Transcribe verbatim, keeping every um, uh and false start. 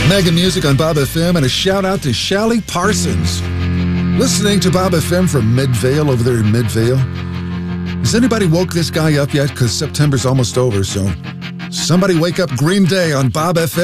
Mega Music on Bob F M, and a shout out to Shally Parsons. Listening to Bob F M from Midvale over there in Midvale. Has anybody woke this guy up yet? Because September's almost over, so somebody wake up Green Day on Bob F M.